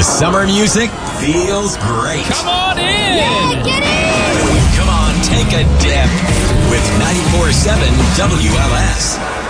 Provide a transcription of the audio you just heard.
The summer music feels great. Come on in! Yeah, get in! Come on, take a dip with 94.7 WLS.